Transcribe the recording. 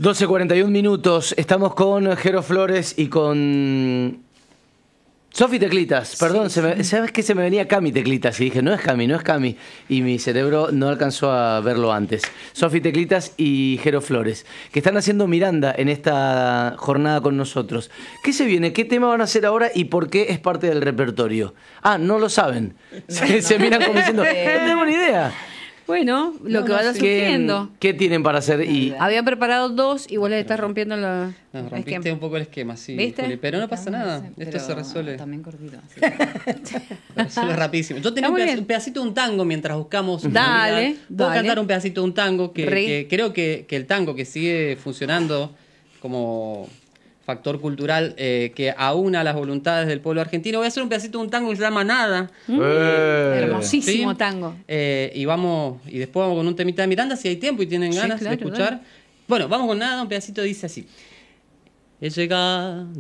12:41. Estamos con Jero Flores y con Sofi Teclitas. Perdón, ¿sabes qué? Se me venía Cami Teclitas y dije, no es Cami. Y mi cerebro no alcanzó a verlo antes. Sofi Teclitas y Jero Flores, que están haciendo Miranda en esta jornada con nosotros. ¿Qué se viene? ¿Qué tema van a hacer ahora y por qué es parte del repertorio? Ah, no lo saben. Se miran como diciendo, no tengo ni idea. Bueno, lo que vaya surgiendo. ¿Qué tienen para hacer? Había preparado 2 y vos le estás rompiendo la... No, rompiste un poco el esquema, sí, ¿viste? Juli, pero no pasa nada. Esto se resuelve. También cortito. Se resuelve rapidísimo. Yo tenía un pedacito de un tango mientras buscamos. Dale. Puedo cantar un pedacito de un tango que creo que el tango que sigue funcionando como factor cultural que aúna las voluntades del pueblo argentino. Voy a hacer un pedacito de un tango que se llama Nada. Hermosísimo ¿sí? tango. Y después vamos con un temita de Miranda si hay tiempo y tienen ganas de escuchar. Dale. Bueno, vamos con Nada, un pedacito dice así. He llegado